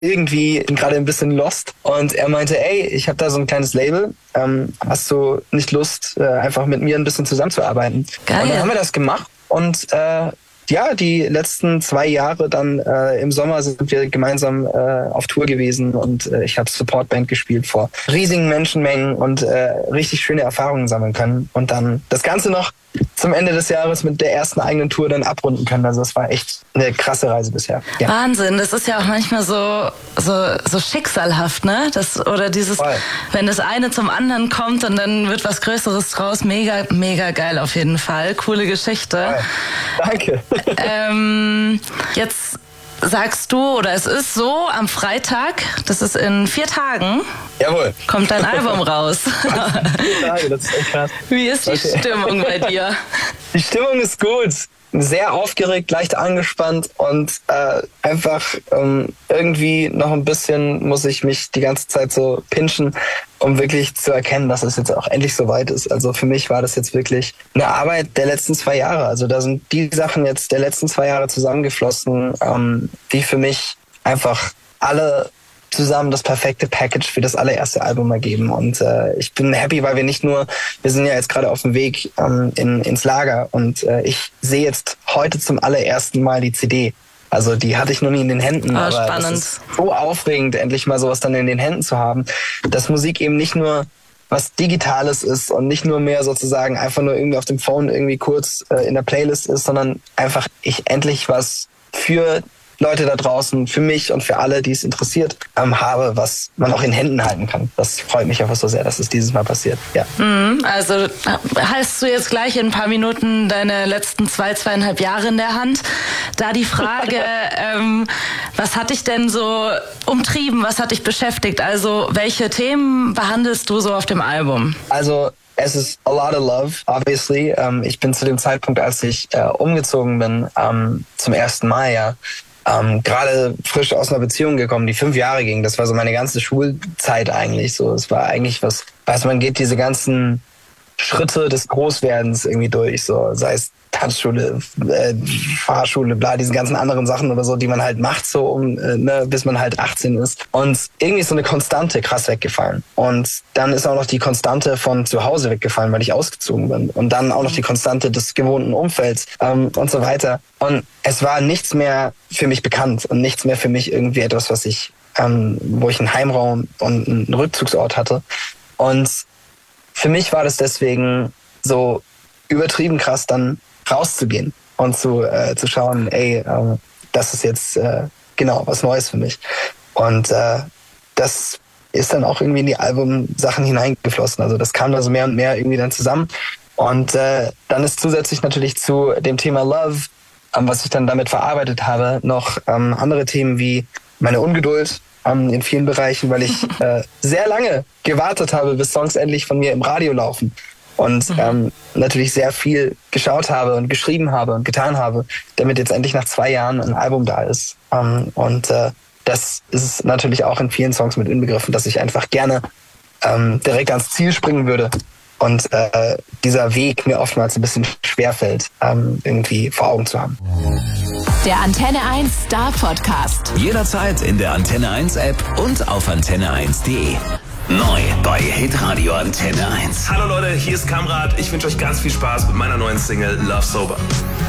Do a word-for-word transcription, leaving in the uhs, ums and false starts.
irgendwie gerade ein bisschen lost. Und er meinte, ey, ich habe da so ein kleines Label. Ähm, hast du nicht Lust, äh, einfach mit mir ein bisschen zusammenzuarbeiten? Geil. Und dann haben wir das gemacht. Und äh, ja, die letzten zwei Jahre dann äh, im Sommer sind wir gemeinsam äh, auf Tour gewesen und äh, ich habe Supportband gespielt vor riesigen Menschenmengen und äh, richtig schöne Erfahrungen sammeln können und dann das Ganze noch zum Ende des Jahres mit der ersten eigenen Tour dann abrunden können. Also es war echt eine krasse Reise bisher. Ja. Wahnsinn, das ist ja auch manchmal so so, so schicksalhaft, ne? Das, oder dieses, Voll. Wenn das eine zum anderen kommt und dann wird was Größeres draus. Mega, mega geil auf jeden Fall. Coole Geschichte. Voll. Danke. Ähm, jetzt sagst du, oder es ist so, am Freitag, das ist in vier Tagen, Jawohl. kommt dein Album raus. Vier Tage, das ist echt krass. Wie ist die Okay. Stimmung bei dir? Die Stimmung ist gut. Sehr aufgeregt, leicht angespannt und äh, einfach ähm, irgendwie noch ein bisschen muss ich mich die ganze Zeit so pinchen, um wirklich zu erkennen, dass es jetzt auch endlich soweit ist. Also für mich war das jetzt wirklich eine Arbeit der letzten zwei Jahre. Also da sind die Sachen jetzt der letzten zwei Jahre zusammengeflossen, ähm, die für mich einfach alle zusammen das perfekte Package für das allererste Album ergeben. Und äh, ich bin happy, weil wir nicht nur, wir sind ja jetzt gerade auf dem Weg ähm, in, ins Lager und äh, ich sehe jetzt heute zum allerersten Mal die C D. Also die hatte ich noch nie in den Händen. Oh, aber spannend. das ist so aufregend, endlich mal sowas dann in den Händen zu haben, dass Musik eben nicht nur was Digitales ist und nicht nur mehr sozusagen einfach nur irgendwie auf dem Phone irgendwie kurz äh, in der Playlist ist, sondern einfach ich endlich was für Leute da draußen, für mich und für alle, die es interessiert, ähm, habe, was man auch in Händen halten kann. Das freut mich einfach so sehr, dass es dieses Mal passiert. Ja. Mhm, also hast du jetzt gleich in ein paar Minuten deine letzten zwei, zweieinhalb Jahre in der Hand. Da die Frage, ähm, was hat dich denn so umtrieben, was hat dich beschäftigt? Also welche Themen behandelst du so auf dem Album? Also es ist a lot of love, obviously. Ähm, ich bin zu dem Zeitpunkt, als ich äh, umgezogen bin, ähm, zum ersten Mal ja, Ähm, gerade frisch aus einer Beziehung gekommen, die fünf Jahre ging. Das war so meine ganze Schulzeit eigentlich so. Es war eigentlich was, weiß man geht diese ganzen Schritte des Großwerdens irgendwie durch, so sei es Tanzschule, äh, Fahrschule, bla, diese ganzen anderen Sachen oder so, die man halt macht, so um, äh, ne, bis man halt achtzehn ist. Und irgendwie ist so eine Konstante krass weggefallen. Und dann ist auch noch die Konstante von zu Hause weggefallen, weil ich ausgezogen bin. Und dann auch noch die Konstante des gewohnten Umfelds ähm, und so weiter. Und es war nichts mehr für mich bekannt und nichts mehr für mich irgendwie etwas, was ich, ähm, wo ich einen Heimraum und einen Rückzugsort hatte. Und für mich war das deswegen so übertrieben krass, dann rauszugehen und zu, äh, zu schauen, ey, äh, das ist jetzt äh, genau was Neues für mich. Und äh, das ist dann auch irgendwie in die Albumsachen hineingeflossen. Also das kam da so mehr und mehr irgendwie dann zusammen. Und äh, dann ist zusätzlich natürlich zu dem Thema Love, ähm, was ich dann damit verarbeitet habe, noch ähm, andere Themen wie meine Ungeduld ähm, in vielen Bereichen, weil ich äh, sehr lange gewartet habe, bis Songs endlich von mir im Radio laufen. Und mhm. ähm, natürlich sehr viel geschaut habe und geschrieben habe und getan habe, damit jetzt endlich nach zwei Jahren ein Album da ist. Ähm, und äh, das ist natürlich auch in vielen Songs mit inbegriffen, dass ich einfach gerne ähm, direkt ans Ziel springen würde. Und äh, dieser Weg mir oftmals ein bisschen schwerfällt, ähm, irgendwie vor Augen zu haben. Der Antenne eins Star Podcast. Jederzeit in der Antenne eins App und auf antenne eins punkt de. Neu bei Hitradio Antenne eins. Hallo Leute, hier ist Kamrat. Ich wünsche euch ganz viel Spaß mit meiner neuen Single Love Sober.